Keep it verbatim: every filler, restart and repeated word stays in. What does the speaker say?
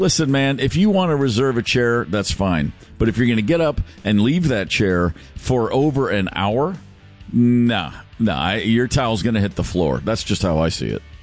Listen, man, if you want to reserve a chair, that's fine. But if you're going to get up and leave that chair for over an hour, nah, nah, I, your towel's going to hit the floor. That's just how I see it.